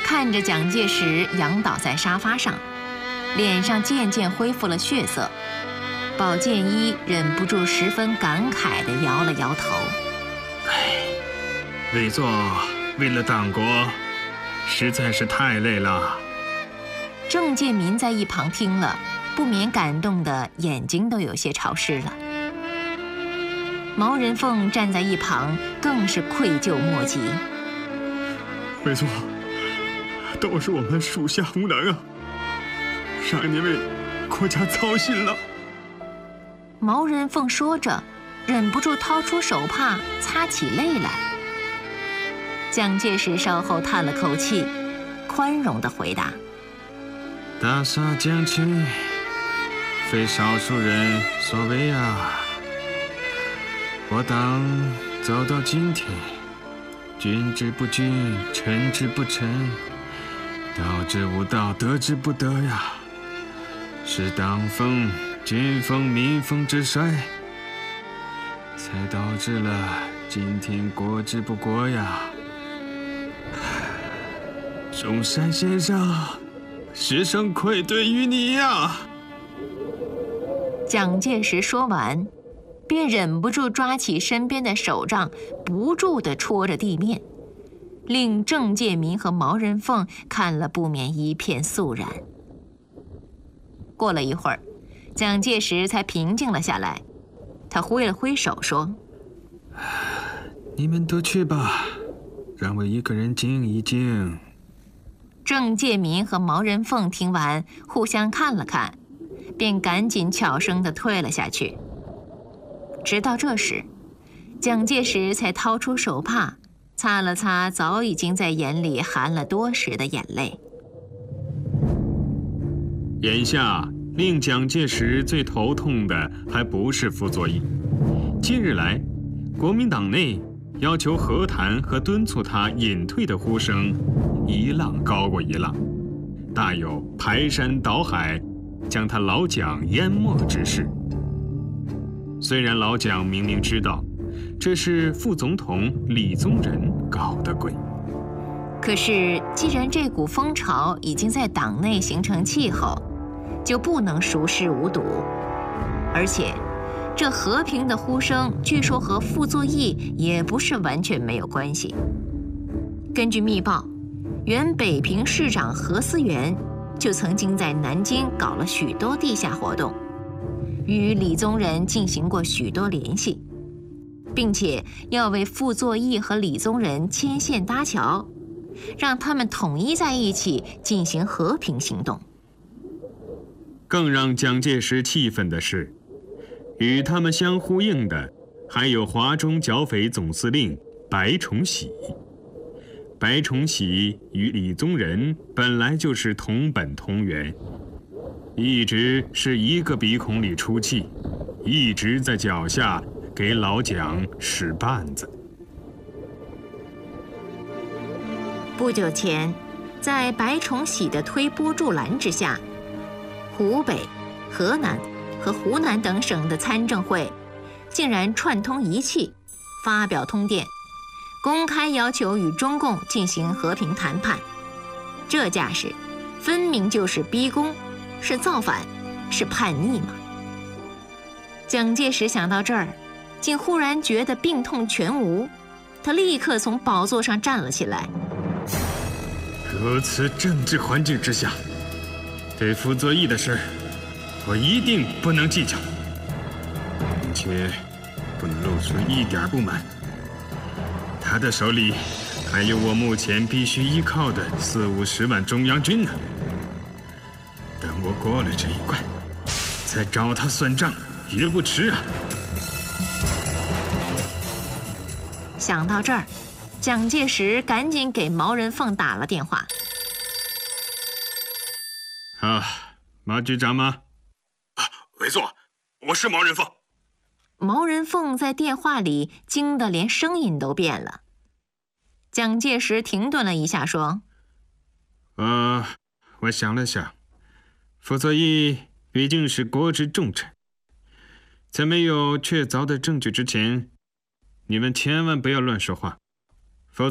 看着蒋介石仰倒在沙发上，脸上渐渐恢复了血色，保健医忍不住十分感慨地摇了摇头。 委座为了党国，实在是太累了。 郑介民在一旁听了，不免感动的眼睛都有些潮湿了。毛人凤站在一旁，更是愧疚莫及。 委座，都是我们属下无能啊，让您为国家操心了。 毛人凤说着，忍不住掏出手帕擦起泪来。蒋介石稍后叹了口气，宽容地回答： 大厦将倾，非少数人所为啊。我党走到今天，君之不君，臣之不臣，道之无道，德之不德呀，是党风、军风、民风之衰，才导致了今天国之不国呀。中山先生，师生愧对于你呀。 蒋介石说完，便忍不住抓起身边的手杖，不住地戳着地面，令郑介民和毛人凤看了不免一片肃然。过了一会儿，蒋介石才平静了下来，他挥了挥手说： 你们都去吧，让我一个人静一静。 郑介民和毛人凤听完，互相看了看，便赶紧悄声地退了下去。直到这时，蒋介石才掏出手帕，擦了擦早已经在眼里含了多时的眼泪。 眼下令蒋介石最头痛的还不是傅作义，近日来，国民党内要求和谈和敦促他隐退的呼声，一浪高过一浪，大有排山倒海，将他老蒋淹没之势。虽然老蒋明明知道这是副总统李宗仁搞的鬼， 可是既然这股风潮已经在党内形成气候，就不能熟视无睹。而且这和平的呼声据说和傅作义也不是完全没有关系。根据密报，原北平市长何思源就曾经在南京搞了许多地下活动，与李宗仁进行过许多联系，并且要为傅作义和李宗仁牵线搭桥，让他们统一在一起进行和平行动。 更让蒋介石气愤的是，与他们相呼应的还有华中剿匪总司令白崇禧。白崇禧与李宗仁本来就是同本同源，一直是一个鼻孔里出气，一直在脚下给老蒋使绊子。 不久前，在白崇禧的推波助澜之下，湖北、河南和湖南等省的参政会竟然串通一气，发表通电，公开要求与中共进行和平谈判。这架势分明就是逼宫，是造反，是叛逆嘛。蒋介石想到这儿，竟忽然觉得病痛全无，他立刻从宝座上站了起来。 如此政治环境之下，对傅作义的事，我一定不能计较，并且不能露出一点不满。他的手里还有我目前必须依靠的40-50万中央军呢。等我过了这一关，再找他算账也不迟啊。 想到这儿，蒋介石赶紧给毛人凤打了电话。 毛局长吗？ 委座，我是毛人凤。 毛人凤在电话里惊得连声音都变了。蒋介石停顿了一下，说： 我想了想，傅作义毕竟是国之重臣，在没有确凿的证据之前，你们千万不要乱说话。